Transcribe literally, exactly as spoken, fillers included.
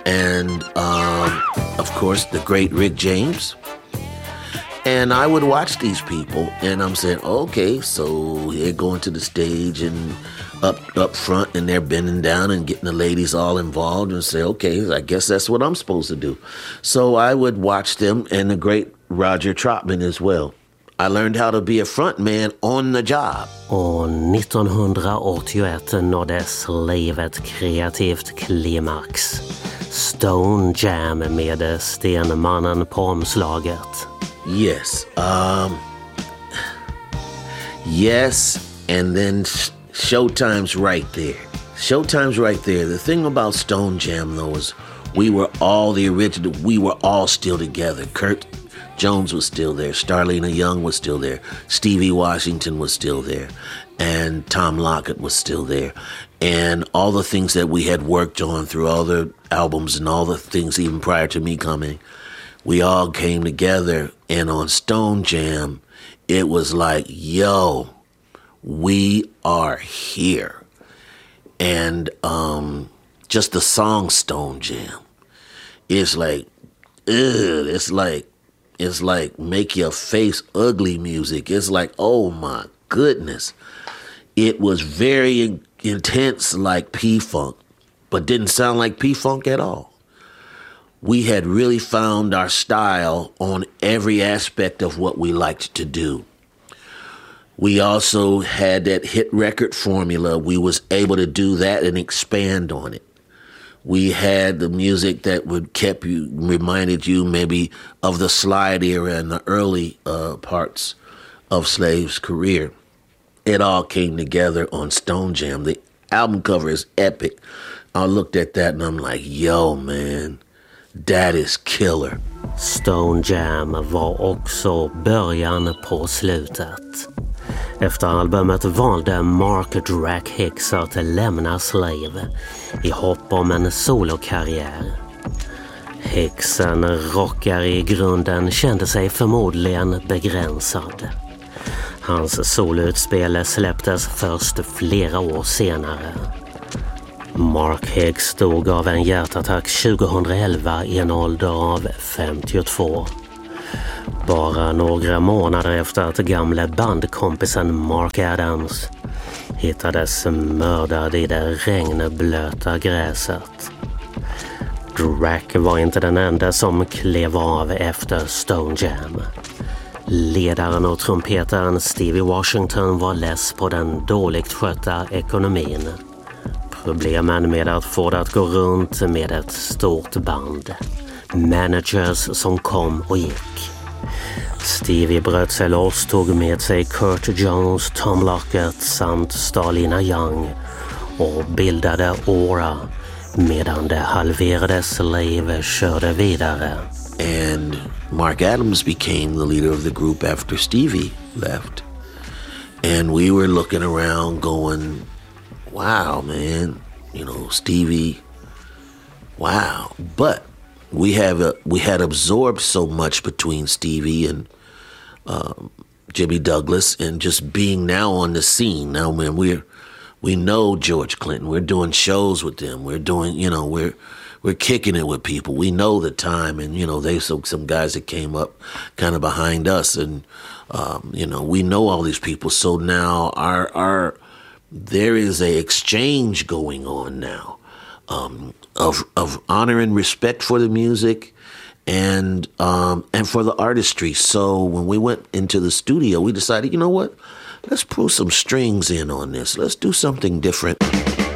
and um, of course the great Rick James. And I would watch these people, and I'm saying, okay, so they're going to the stage and up up front, and they're bending down and getting the ladies all involved, and say, okay, I guess that's what I'm supposed to do. So I would watch them, and the great Roger Troutman as well. I learned how to be a front man on the job. Och nittonhundraåttioett nådde livet kreativt klimax. Stone Jam med Stenmannen på omslaget. Yes. Um, yes, and then sh- Showtime's right there. Showtime's right there. The thing about Stone Jam, though, is we were all the original. We were all still together. Kurt Jones was still there. Starlina Young was still there. Stevie Washington was still there. And Tom Lockett was still there. And all the things that we had worked on through all the albums and all the things even prior to me coming, we all came together. And on Stone Jam, it was like, yo, we are here. And um, just the song Stone Jam, it's like, ugh, it's like, it's like make your face ugly music. It's like, oh my goodness. It was very in- intense like P-Funk, but didn't sound like P-Funk at all. We had really found our style on every aspect of what we liked to do. We also had that hit record formula. We was able to do that and expand on it. We had the music that would kept you, reminded you maybe of the slide era and the early uh, parts of Slave's career. It all came together on Stone Jam. The album cover is epic. I looked at that and I'm like, yo man, that is killer. Stone Jam var också början på slutet. Efter albumet valde Mark Drack Hicks att lämna Slave i hopp om en solokarriär. Hicks, en rockare i grunden, kände sig förmodligen begränsad. Hans soloutspel släpptes först flera år senare. Mark Hicks dog av en hjärtattack tjugohundraelva i en ålder av femtiotvå. Bara några månader efter att gamla bandkompisen Mark Adams hittades mördad i det regnblöta gräset. Drack var inte den enda som klev av efter Stone Jam. Ledaren och trumpetaren Stevie Washington var less på den dåligt skötta ekonomin. Problemen med att få det att gå runt med ett stort band. Managers som kom och gick. Stevie bröt sig loss, tog med sig Kurt Jones, Tom Lockett samt Starlina Young och bildade Aura medan det halverade Slave körde vidare. And Mark Adams became the leader of the group after Stevie left. And we were looking around going, wow, man, you know, Stevie, wow. But we have a, we had absorbed so much between Stevie and um, Jimmy Douglas, and just being now on the scene. Now, man, we're we know George Clinton. We're doing shows with them. We're doing, you know, we're we're kicking it with people. We know the time, and you know, they so some guys that came up kind of behind us, and um, you know, we know all these people. So now our our there is a exchange going on now. Um, of of honor and respect for the music and um, and for the artistry. So when we went into the studio, we decided, you know what? Let's pull some strings in on this. Let's do something different.